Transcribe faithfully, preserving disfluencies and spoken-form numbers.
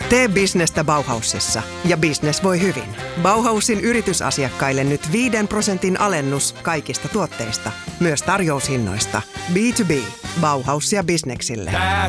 Tee bisnestä Bauhausissa ja business voi hyvin. Bauhausin yritysasiakkaille nyt viiden prosentin alennus kaikista tuotteista, myös tarjoushinnoista. B to B. Bauhaus ja bisneksille.